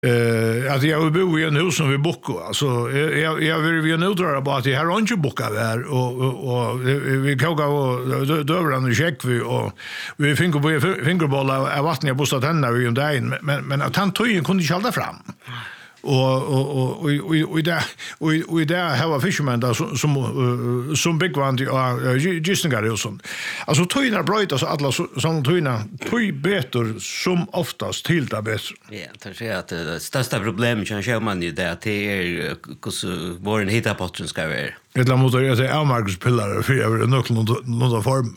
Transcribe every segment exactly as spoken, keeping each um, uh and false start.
Eh att jag bor i en hus som vi bokar alltså jag jag vill vi nu dra på att det här inte bokar där och och vi kokar och dövran och check vi och vi finger på fingerbollar av vatten jag bostad henne vi om dagen men men att han tog kunde inte hålla fram. Och och och och och där och och där har fisherman där som som som big one och just några sån. Alltså tojna bright alltså alla sån tojna toj bättre som oftast till det bättre. Ja, det säger att det största problemet kan jag man ju det att det är hur våren hitta potten ska vara. Det la mot att det är Marcus pillar för jag vill nog någon form.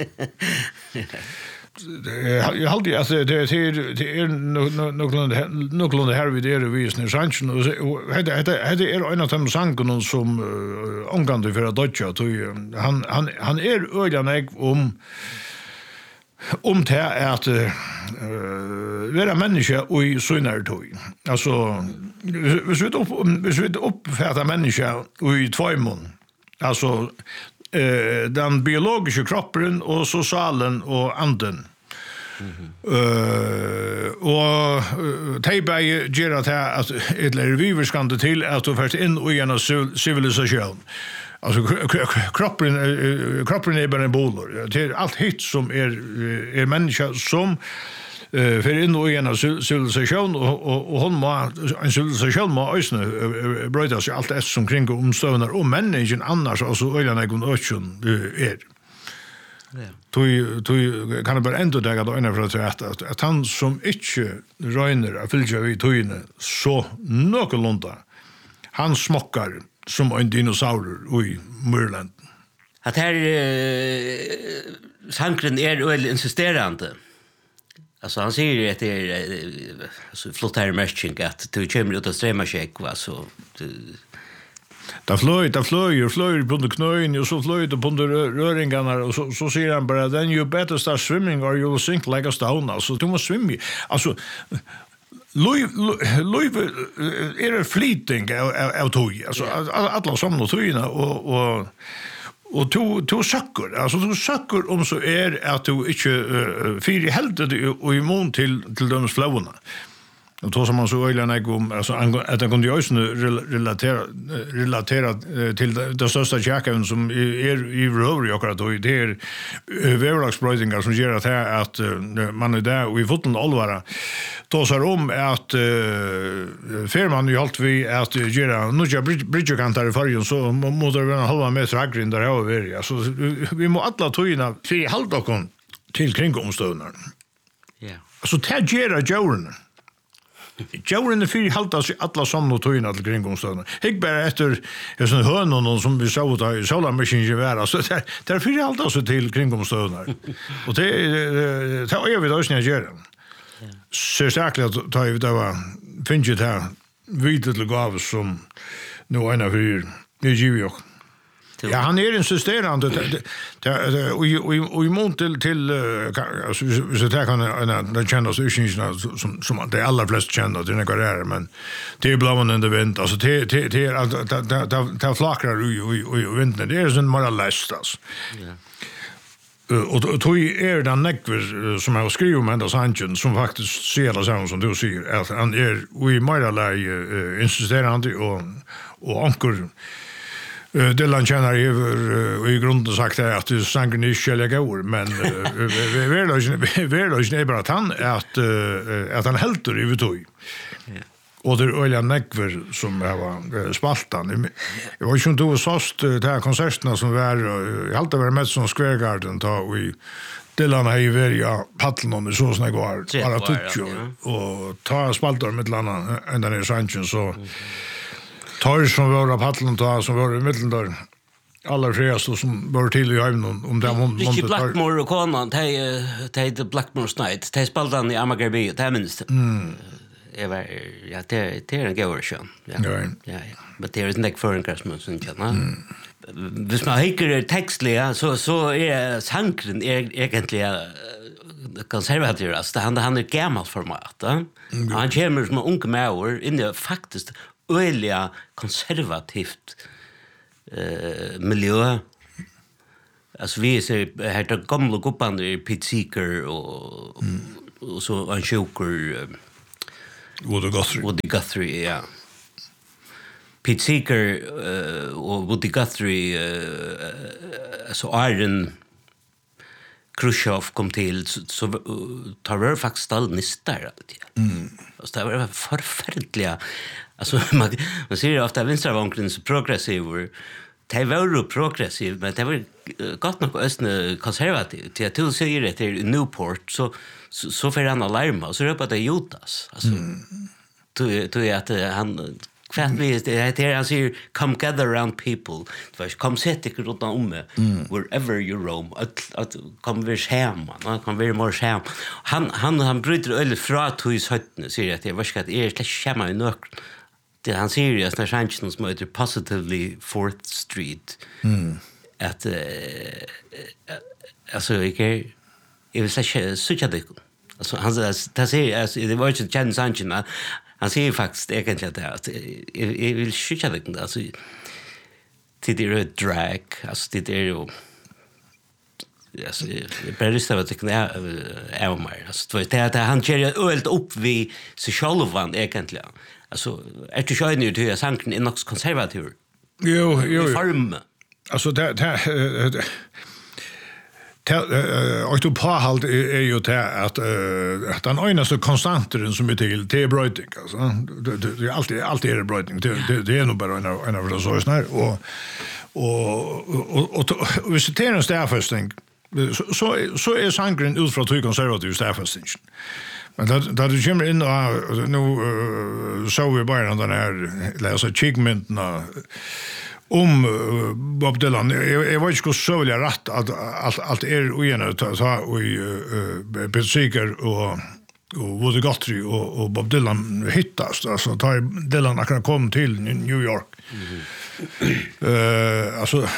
Jag hade alltså det är det är någonlunda någonlunda här vid det visning sanchen och hade hade är en av de sankarna som omgående för att dodja han han han är öjlanägg om om det är att uh, vara människa och i synare tog. Alltså hvis vi upp hvis vi uppfattar människa och i två mån. Alltså eh den biologiska kroppen och socialen och anden. Mhm. Eh och tejba ger att att eller vi vill skanda till att du först in och genom civilisation. Alltså kroppen kroppen är bara en boll. Det är allt hit som är är människa som eh för in och genom civilisation och och, och hon må en civilisation må ösna bröta sig allt det som kring omstövnar och människan annars alltså öjlarna och öchen är. Ja. Du du kan bara ändå där att ena för att att, att han som inte röner att fylla vid tojne så någorlunda han smockar som en dinosaur i Myrland. Att här eh, sankren är väl insisterande. Alltså han säger att det är alltså flott här märking att du kommer ut att strämma check va så Da flöj, da flöj, flöj på knöjen och så flöj det på röringarna och så så säger han bara then you better start swimming or you will sink like a stone. Alltså du måste svimma. Alltså Louis Louis är det fleeting av tog. Alltså alla som då tojna och och och to to sucker. Alltså du sucker om så är att du inte uh, fyra helt och immun till till de flowna. Och då som man så öjlarna om alltså att det kunde ju också relatera relatera till det största käken som är i röver jag akkurat och det är vävlagsbrödingar som gör att här att man är där och i foten allvara då så om att för man ju allt vi att göra nu jag bridge kan ta i färgen så måste det vara en halva meter agrin där över alltså vi må alla tojna för halvdokon till kring omstövnar. Ja. Så tagera jorden. Jorden är fyra halta sig alla som och tojna till kringomstående. Hick bara efter en sån hön och någon som vi såg där i solar machine gevär så där där fyra halta sig till kringomstående. Och det det är vi då snä gör. Så säkert att ta vi då finns det här vitet till gav som nu en av hur det ger ju. Ja, han är insisterande och och i mån till till alltså så där kan den känna sig som som det alla flest känner det är det men det är blåan in the wind alltså det det det är det flackrar och vinden det är sån mer läst alltså. Ja. Och tog är den näckver som har skrivit med den Sanchez som faktiskt ser det så som du säger att han är vi mer läge insisterande och och ankor Dylan känner över i grunden sagt att det sanken är skälliga ord men vi är är bara att han att att han helter i tog. Och det är näckver som var spaltan. Jag var ju inte då såst det här konserterna som var jag alltid var med som Square Garden ta och i Dylan har ju varit ja paddeln och så såna går bara tutjo och ta spaltar med landa ända ner Sanchez så tar som var av paddeln ta som var i mitten där alla fräst som var till i hemmen om det man måste ta Blackmore och Conan ta ta Blackmore Night ta spaltan i Amagerby det minst. Mm. Jag var ja det det är en gårdsjön. Ja. Ja, ja. Men det är inte för en Christmas inte va. Hvis man hickar textliga så så är sankren egentligen konservatirast. Han han är gammalt format. Mm. Han kommer som ung människor in i faktiskt öliga konservativt eh miljö. Alltså vi ser här de gamla gubbarna i Pete Seeker och mm. och så en sjuker Woody Guthrie. Woody Guthrie, ja. Pete Seeger uh, och Woody Guthrie uh, så Iron Khrushchev kom till så, så uh, tar vi faktiskt stallnistar alltid. Mm. Alltså det var förfärliga. Alltså man, man ser ju ofta vänstervånken så progressiv. Det var ju progressiv, men det var gott nog östne konservativ. Till att du säger det till Newport så så, så för han alarma och så röpade det Jotas. Alltså mm. du du är att han kvart vi det här han säger come gather around people. Det var kom sätt dig runt om mm. wherever you roam. Att att kom vi hem, man kan vi mer hem. Han han han bryter öl fra tois höttne säger att det var ska att är släck schema i nök. Det han säger ju när chansen som heter positively fourth street. Mm. Att uh, alltså jag jag vill säga så jag det. Alltså han det säger alltså det var ju chans chansen. Han säger faktiskt egentligen att jag vill skicka det alltså till det drag alltså det är ju alltså bara det så att det är mer alltså det är att han kör ölt upp vi så självan egentligen alltså är det ju nu till sanken är nog konservativ jo jo form alltså det det och då på halt är ju det att att den enaste konstanten som är till det är brötning alltså det är alltid alltid är det brötning det det är nog bara en en av så snär och och och och vi ser en stäffasting så så är sangren ut från två konservativa stäffasting men där där det kommer in och nu så vi bara den här läsa chickmentna om uh, Bob Dylan jag, jag var inte så väl rätt att allt allt är ogenet så och uh, Pete Seeger och och Woody Guthrie och, och Bob Dylan hittas alltså tar Dylan akkurat kom till New York. Mm. Uh, alltså uh,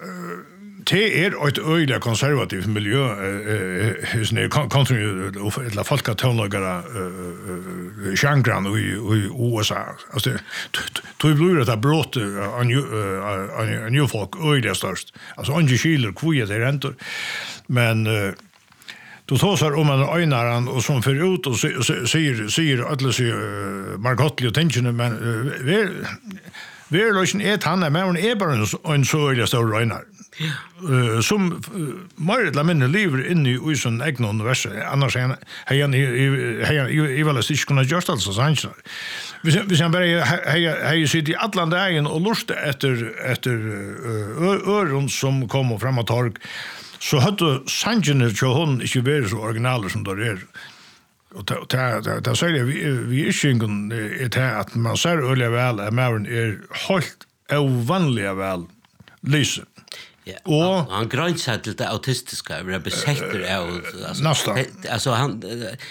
det är ett öjliga konservativt miljö eh uh, uh, country eller folktonlagare eh genren i i U S A. Alltså tror blir det brott en en ny folk öjliga störst. Alltså Angie Schiller kvoja det renter. Men uh, då tar om man öjnaran och som för ut och säger säger alla sig Margot och tension men vi vi är lösen ett han är men är bara en så öjliga stor öjnar. Uh, som uh, mer eller mindre lever inne i sån egna univers annars är han i väl så kunna just alltså så han vi vi sen bara hej sitter i Atlanten och lusta efter efter öron som kommer fram och torg så hade Sanjene så hon inte var så original som det är och där där säger vi vi är ingen det att man ser öliga väl att man är helt ovanliga väl lysen. Ja, och han gränsar till det autistiska, är besätter av alltså alltså han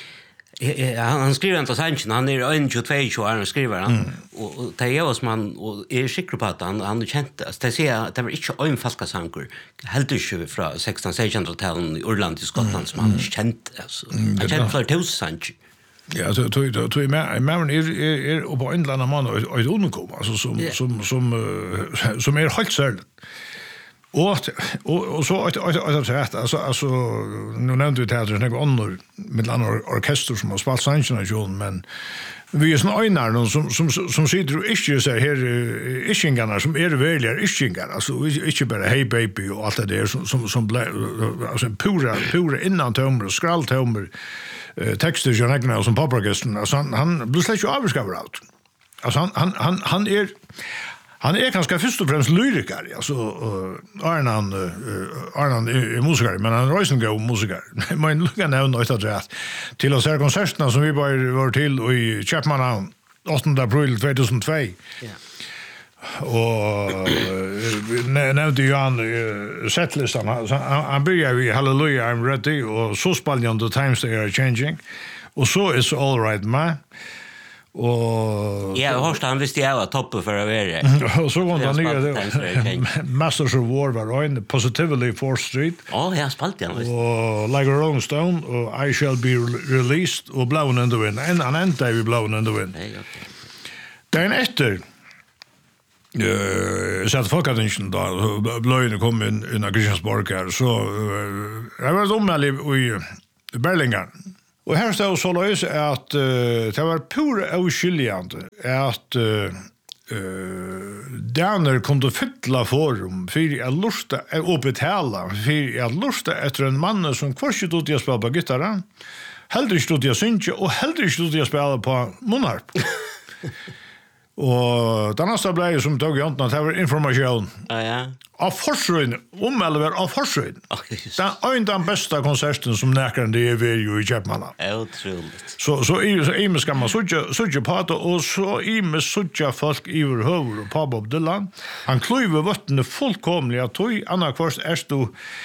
han han skriver inte sanningen han är en tjugotvå år han skriver han och det är oss man och är säker på att han han kände att det säger att det var inte en falska sankor helt ju från sexton sexhundra-talet i Irland i Skottland som han kände alltså han kände för tusen sank. Ja, så tror jag tror jag men är är på en annan man och ett unikum alltså som som som som är helt särskilt. Och och och så att att att alltså alltså nu nämnde vi det här några andra med andra orkester som har spelat sången men vi är såna öjnar som som som sitter och inte så här ishingarna som är välja ishingar alltså inte bara hey baby och allt det där som som som alltså pura pura innan tomer och skralltomer texter John Agnew som poporkesten alltså han han blir släkt ju avskaffad allt alltså han han han han är han är ganska först och främst lyriker alltså Arnan Arnan är musiker men han är också en musiker men lucka nämna något att rätt till oss här konserterna som vi bara var till i Chapman åttonde april tjugohundratvå. Ja. Och nämnde ju han setlistan han, han börjar i Hallelujah I'm ready och så spelar han The Times They Are Changing och så is All Right Ma och ja, hörst han visste jag var toppen för att vara. Och så går han ner Masters of War var in Positively fourth Street. Ja, jag spalt igen. Och Like a Rolling Stone och I Shall Be Released och Blown in the Wind. En annan dag vi Blown in the Wind. Nej, okej. Den efter eh så att folkattention då blöjne kom in i Christiansborg här så jag var dom i Berlingen. Och här står så lös att uh, det var pura oskiljande att uh, uh, Daner kunde fylla forum för att lusta och betala för att lusta efter en man som kvarst stod att spela på gitarr. Heller stod jag synge och heller stod jag spela på munharp. Och den nästa blev som tog jag inte att det var information. Ja, ja. Av forsrøyn, om eller var av forsrøyn. Den er den bästa konserten som näkaren det är ju i Kjepmanna. Otroligt. Så så är så är ska man söka söka på det och så är med söka folk i över på Bob Dylan. Han klyver vattnet fullkomligt att tog andra kvart är stå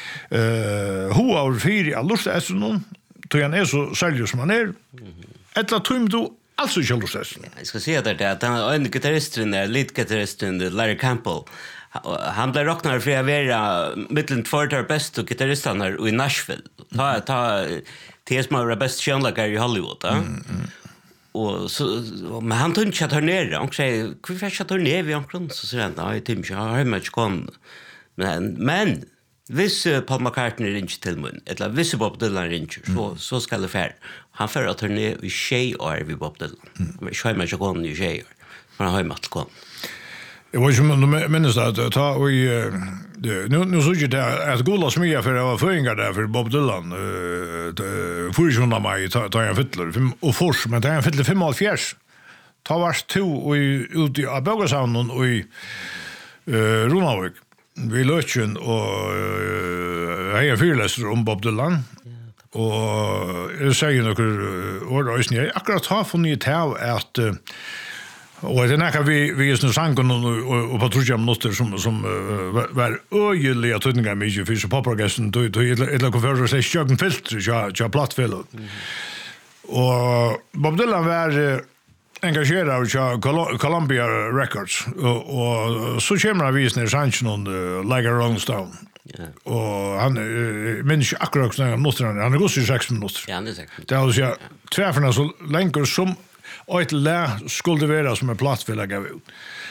eh ho av fyra lust är så någon tog han är så seriös som han är. Ettla tog du alltså inte lust är. Jag ska säga det att han är en gitarrist där, leadgitarristen Larry Campbell. Han blev rocknar för att vara mittlen två av bästa gitarristerna i Nashville. Ta ta T S var bäst skönlagare i Hollywood, va? Mm, mm. Och så men han tog inte att ner och säger, "Hur får jag ta ner vi omkring?" Så säger han, "Nej, Tim, jag har mycket kon." Men men hvis Paul McCartney ringer till mig, eller hvis Bob Dylan ringer, så mm. så ska det fär. Han får att ner i tjej och vi Bob Dylan. Men jag har mycket kon i tjej. Men han har mycket kon. Jag var ju men minns att ta och nu nu såg jag det att gola smia för det var föringar där för Bob Dylan eh förjunna mig ta ta en fyller och fors men det är en fyller fem och fjärs. Ta vars två och ut i Abogasound och i eh Ronavik. Vi löchen och jag är fyrläsare om Bob Dylan. Och jag säger några ord och jag akkurat har funnit här att och det näka vi vi just nu sanken och och Patricia Minuter som som uh, var öjliga tydningar mycket för så popprogesten då då eller konferens sig sjöken filter ja ja plattfäll. Och Bob Dylan var uh, engagerad i Columbia Records och, och så kommer han visar sanchen on uh, Like a Rolling Stone. Yeah. Och han uh, minns akkurat när minuter han är gått i sex minuter. Ja, det är sex. Det var så tvärförna så länge som och ett lä skulle vara som en plats för lägga ut.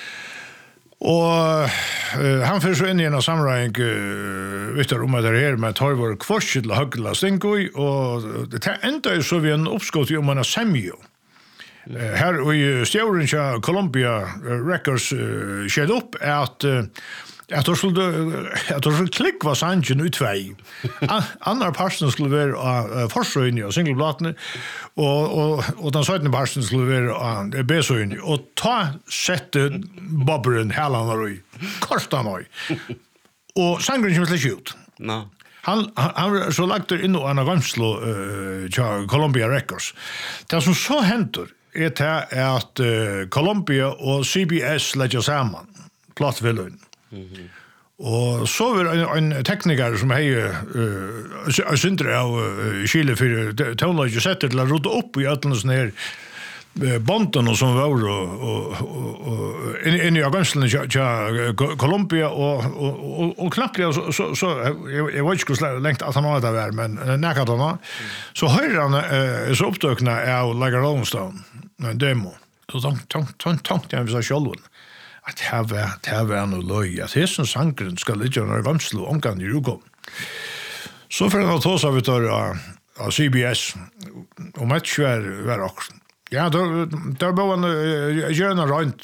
Och uh, han för så in i en sammanhang uh, vet du om det här med tar vår kvarts till högla stinkoj och det ända är så vi en uppskott om man har semjo. Uh, här i Stjärncha Columbia Records uh, shed upp att uh, att det skulle att det skulle klick var sanchen ut två. Andra parten skulle vara forsrøyn och singelblatten och och och den sjätte parten skulle vara besøyn och ta sätte bobberen helan i kostar mig. Och sangren som släpp ut. No. Han han så lagt in och en gamslo eh Columbia Records. Det som så händer är det att uh, Columbia och C B S lägger samman plattfällen. Mm-hmm. Och så var en, en tekniker som hej uh, syndre av uh, Chile för tonlage sätter till att rota upp i ötlen sån här uh, bonten och som var och och och in, in i augusten ja Columbia och och och, och knappt så så, så jag, jag vet inte hur länge att han har det där men näkat han mm. så hör han uh, så upptökna av Like a Rolling Stone en demo så tank tank tank tank jag vill säga själv att det var, det var en löj, att hessen sankren ska ligga när gamslo omgång i Rugo. Så för att ta sig av, av C B S, och match var, var också. Ja, då, då var en uh, gärna rönt.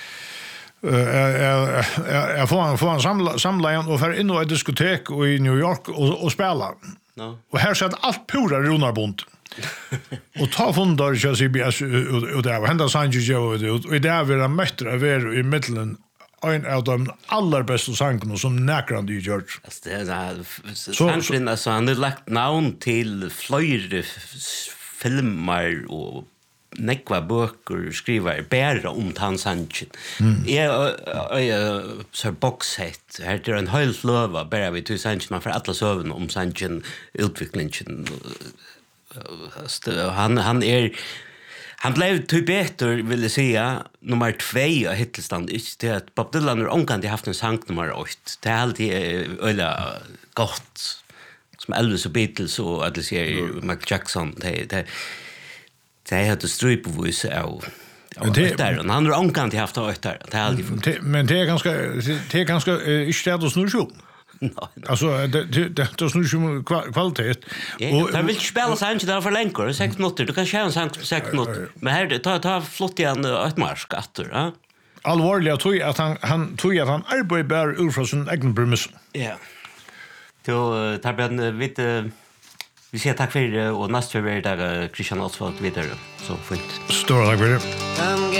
Jag uh, får en, får en samla, samla igen och för in och ett diskotek i New York och, och spela. No. Och här satt allt pura runarbont. och ta fundar jag C B S och det var hända Sanchez och det är väl mästare över i mitten en av de allra bästa sångerna som näkrande i George. Alltså det är sången alltså han har lagt namn till flera filmer och nekva böcker skriver bara om Tansanchen. Jag jag så boxset här det är en hel flöva bara vi till Sanchen man för alla söven om Sanchen utvecklingen han han är han blev typ bättre vill jag säga nummer två i hittelstand inte det att Bob Dylan har omgående haft en sång nummer åtta det är alltid ölla gott som Elvis och Beatles och att det säger Michael Jackson det det det hade stryp på voice av det där och han har omgående haft det där det är alltid men det är ganska det är ganska inte det snurr Alltså det det det snur ju om kvalitet. Och jag vill spela sen där för länkor, sex minuter. Du kan köra en sex minuter. Men här ta ta flott igen ett marsk åter, ja. Allvarligt tror jag att han han tror jag att han arbetar ur från sin egen premise. Ja. Då tar ben vid vi säger tack för det och nästa vecka där Christian Oswald vidare så fint. Stora tack för det.